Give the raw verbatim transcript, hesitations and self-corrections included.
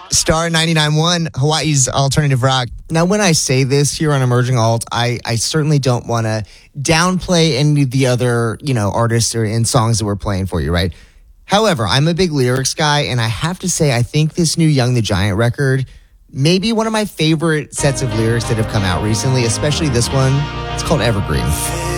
Star ninety-nine point one, Hawaii's alternative rock. Now, when I say this here on Emerging Alt, I, I certainly don't want to downplay any of the other, you know, artists or and songs that we're playing for you, right? However, I'm a big lyrics guy, and I have to say, I think this new Young the Giant record may be one of my favorite sets of lyrics that have come out recently, especially this one. It's called Evergreen.